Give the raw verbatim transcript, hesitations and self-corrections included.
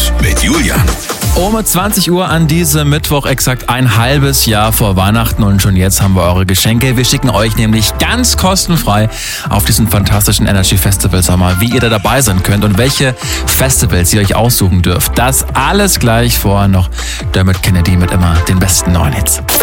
News mit Julian. Um zwanzig Uhr an diesem Mittwoch, exakt ein halbes Jahr vor Weihnachten, und schon jetzt haben wir eure Geschenke. Wir schicken euch nämlich ganz kostenfrei auf diesen fantastischen Energy Festival Sommer, wie ihr da dabei sein könnt und welche Festivals ihr euch aussuchen dürft. Das alles gleich, vorher noch Dermot Kennedy mit immer den besten neuen Hits.